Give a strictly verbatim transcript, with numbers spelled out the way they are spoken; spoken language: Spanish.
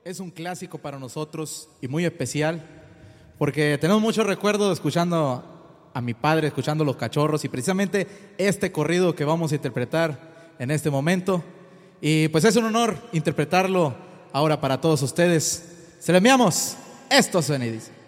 es un clásico para nosotros y muy especial porque tenemos muchos recuerdos escuchando a mi padre, escuchando Los Cachorros y precisamente este corrido que vamos a interpretar en este momento. Y pues es un honor interpretarlo ahora para todos ustedes. Se lo enviamos. Esto suena y dice.